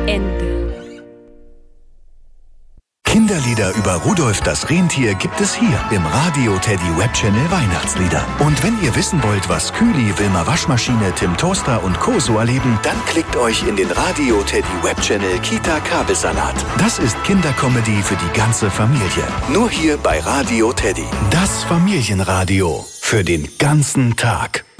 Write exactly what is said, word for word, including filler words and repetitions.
Ende. Kinderlieder über Rudolf das Rentier gibt es hier im Radio Teddy Webchannel Weihnachtslieder. Und wenn ihr wissen wollt, was Kühli, Wilma Waschmaschine, Tim Toaster und Co. so erleben, dann klickt euch in den Radio Teddy Webchannel Kita Kabelsalat. Das ist Kindercomedy für die ganze Familie. Nur hier bei Radio Teddy. Das Familienradio für den ganzen Tag.